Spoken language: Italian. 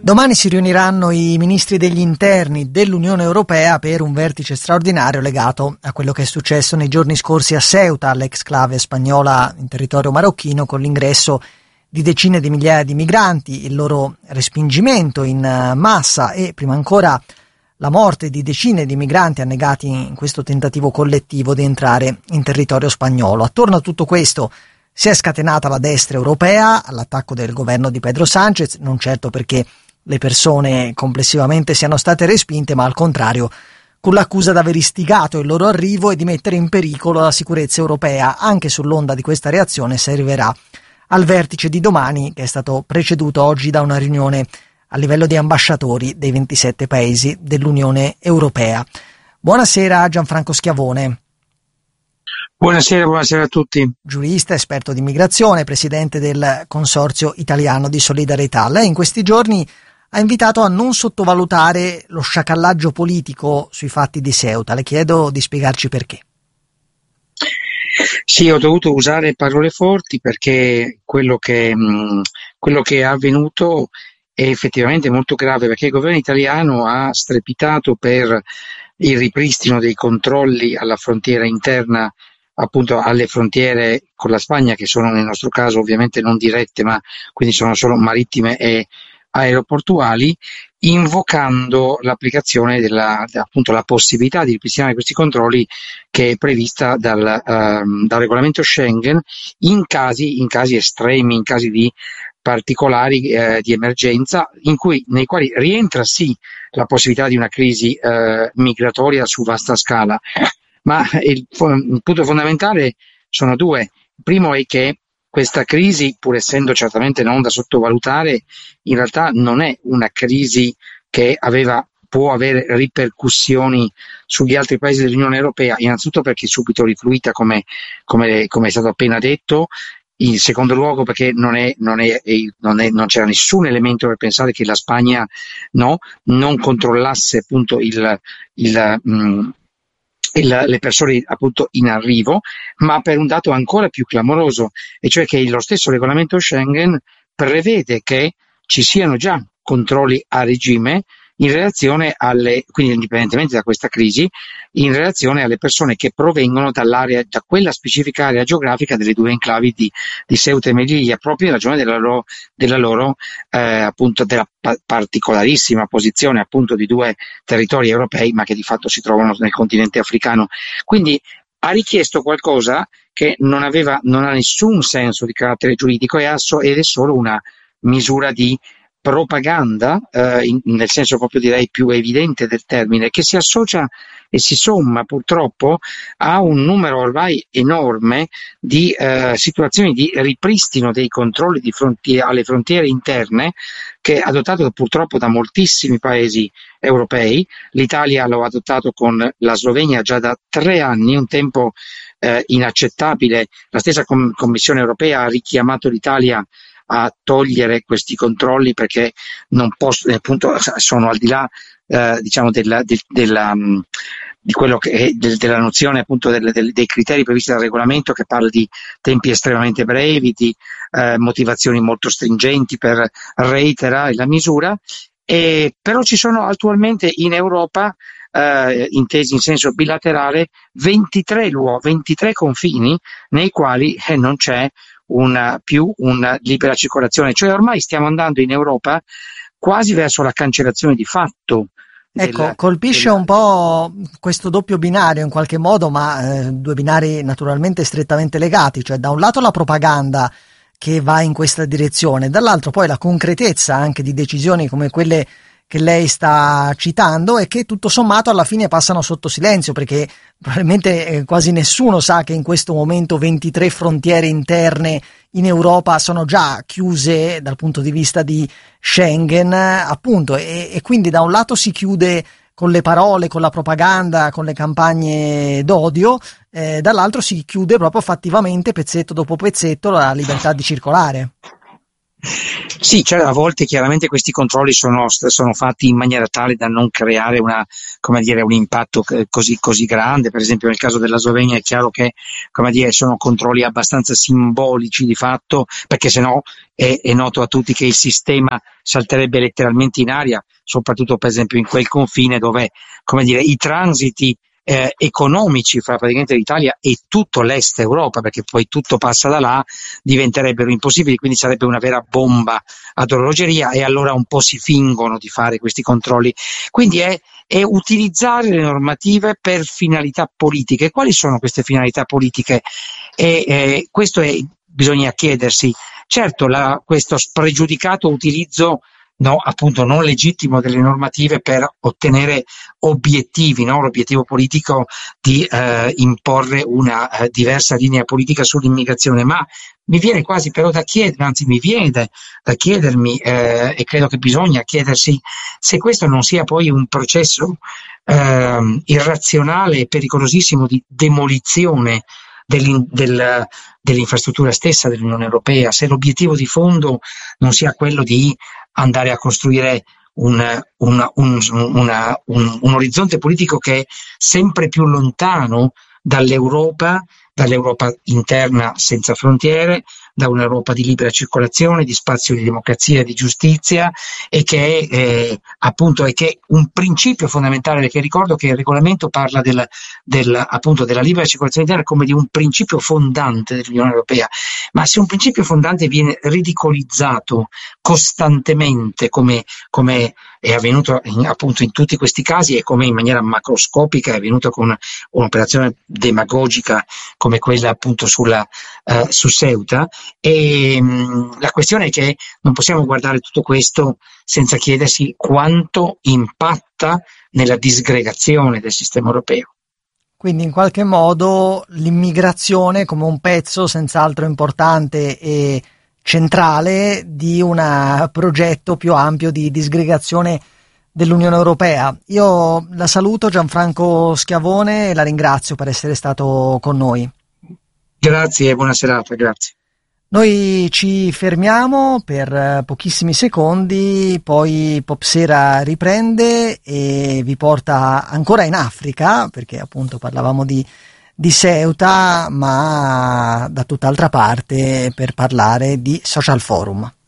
Domani si riuniranno i ministri degli interni dell'Unione Europea per un vertice straordinario legato a quello che è successo nei giorni scorsi a Ceuta, all'exclave spagnola in territorio marocchino, con l'ingresso di decine di migliaia di migranti, il loro respingimento in massa e, prima ancora, la morte di decine di migranti annegati in questo tentativo collettivo di entrare in territorio spagnolo. Attorno a tutto questo si è scatenata la destra europea all'attacco del governo di Pedro Sánchez, non certo perché le persone complessivamente siano state respinte, ma al contrario con l'accusa di aver istigato il loro arrivo e di mettere in pericolo la sicurezza europea. Anche sull'onda di questa reazione si arriverà al vertice di domani, che è stato preceduto oggi da una riunione a livello di ambasciatori dei 27 paesi dell'Unione Europea. Buonasera Gianfranco Schiavone. Buonasera a tutti. Giurista, esperto di immigrazione, presidente del Consorzio Italiano di Solidarietà. Lei in questi giorni ha invitato a non sottovalutare lo sciacallaggio politico sui fatti di Ceuta. Le chiedo di spiegarci perché. Sì, ho dovuto usare parole forti perché quello che è avvenuto è effettivamente molto grave, perché il governo italiano ha strepitato per il ripristino dei controlli alla frontiera interna, appunto alle frontiere con la Spagna, che sono nel nostro caso ovviamente non dirette, ma quindi sono solo marittime e aeroportuali, invocando l'applicazione appunto la possibilità di ripristinare questi controlli che è prevista dal regolamento Schengen in casi estremi, in casi di particolari di emergenza, nei quali rientra sì la possibilità di una crisi migratoria su vasta scala, ma il punto fondamentale sono due. Il primo è che questa crisi, pur essendo certamente non da sottovalutare, in realtà non è una crisi che può avere ripercussioni sugli altri paesi dell'Unione Europea, innanzitutto perché è subito rifluita, come è stato appena detto. In secondo luogo perché non c'era nessun elemento per pensare che la Spagna non controllasse appunto le persone appunto in arrivo, ma per un dato ancora più clamoroso, e cioè che lo stesso regolamento Schengen prevede che ci siano già controlli a regime in relazione quindi indipendentemente da questa crisi, in relazione alle persone che provengono da quella specifica area geografica delle due enclavi di Ceuta e Melilla, proprio in ragione della loro appunto della particolarissima posizione appunto di due territori europei, ma che di fatto si trovano nel continente africano. Quindi ha richiesto qualcosa che non ha nessun senso di carattere giuridico ed è solo una misura di propaganda, nel senso proprio direi più evidente del termine, che si associa e si somma purtroppo a un numero ormai enorme di situazioni di ripristino dei controlli alle frontiere interne, che è adottato purtroppo da moltissimi paesi europei. L'Italia lo ha adottato con la Slovenia già da 3 anni, un tempo inaccettabile. La stessa Commissione europea ha richiamato l'Italia a togliere questi controlli perché non possono, appunto, sono al di là diciamo di quello che è della nozione appunto dei criteri previsti dal regolamento, che parla di tempi estremamente brevi, di motivazioni molto stringenti per reiterare la misura. Però ci sono attualmente in Europa, intesi in senso bilaterale, 23 confini nei quali non c'è più una libera circolazione, cioè ormai stiamo andando in Europa quasi verso la cancellazione di fatto. Ecco, colpisce un po' questo doppio binario in qualche modo, ma due binari naturalmente strettamente legati, cioè da un lato la propaganda che va in questa direzione, dall'altro poi la concretezza anche di decisioni come quelle che lei sta citando e che tutto sommato alla fine passano sotto silenzio, perché probabilmente quasi nessuno sa che in questo momento 23 frontiere interne in Europa sono già chiuse dal punto di vista di Schengen, appunto, e quindi da un lato si chiude con le parole, con la propaganda, con le campagne d'odio, dall'altro si chiude proprio fattivamente, pezzetto dopo pezzetto, la libertà di circolare. Sì, cioè a volte chiaramente questi controlli sono fatti in maniera tale da non creare come dire, un impatto così grande. Per esempio nel caso della Slovenia è chiaro che, come dire, sono controlli abbastanza simbolici di fatto, perché sennò è noto a tutti che il sistema salterebbe letteralmente in aria, soprattutto per esempio in quel confine dove, come dire, i transiti economici fra praticamente l'Italia e tutto l'est Europa, perché poi tutto passa da là, diventerebbero impossibili, quindi sarebbe una vera bomba ad orologeria, e allora un po' si fingono di fare questi controlli. Quindi è utilizzare le normative per finalità politiche. Quali sono queste finalità politiche? Questo bisogna chiedersi. Certo, questo spregiudicato utilizzo, no, appunto non legittimo delle normative per ottenere obiettivi, no? L'obiettivo politico di imporre una diversa linea politica sull'immigrazione, ma mi viene quasi però da chiedere, anzi mi viene da chiedermi, e credo che bisogna chiedersi, se questo non sia poi un processo irrazionale e pericolosissimo di demolizione dell'infrastruttura stessa dell'Unione Europea, se l'obiettivo di fondo non sia quello di andare a costruire un orizzonte politico che è sempre più lontano dall'Europa interna senza frontiere, da un'Europa di libera circolazione, di spazio di democrazia e di giustizia, e che è appunto un principio fondamentale, perché ricordo che il regolamento parla appunto della libera circolazione interna come di un principio fondante dell'Unione Europea, ma se un principio fondante viene ridicolizzato costantemente, come è avvenuto appunto in tutti questi casi, e come in maniera macroscopica è avvenuto con un'operazione demagogica come quella appunto su Ceuta, e la questione è che non possiamo guardare tutto questo senza chiedersi quanto impatta nella disgregazione del sistema europeo. Quindi in qualche modo l'immigrazione come un pezzo senz'altro importante e centrale di un progetto più ampio di disgregazione dell'Unione Europea. Io la saluto, Gianfranco Schiavone, e la ringrazio per essere stato con noi. Grazie e buona serata, grazie. Noi ci fermiamo per pochissimi secondi, poi Popsera riprende e vi porta ancora in Africa, perché appunto parlavamo di Ceuta, ma da tutt'altra parte, per parlare di Social Forum.